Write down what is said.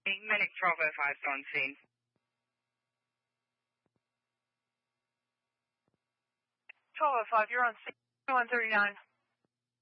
Medic Bravo 5's on scene. Bravo 5, you're on scene. 139.